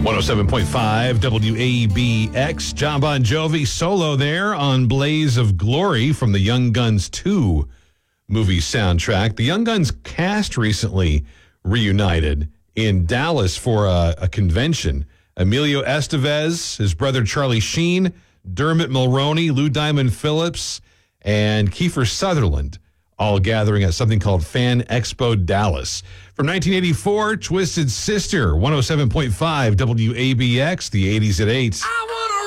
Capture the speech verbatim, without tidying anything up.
one oh seven point five W A B X. John Bon Jovi solo there on Blaze of Glory from the Young Guns two movie soundtrack. The Young Guns cast recently reunited in Dallas for a, a convention. Emilio Estevez, his brother Charlie Sheen, Dermot Mulroney, Lou Diamond Phillips, and Kiefer Sutherland, all gathering at something called Fan Expo Dallas. From nineteen eighty-four, Twisted Sister, one oh seven point five W A B X, the eighties at eight. I wanna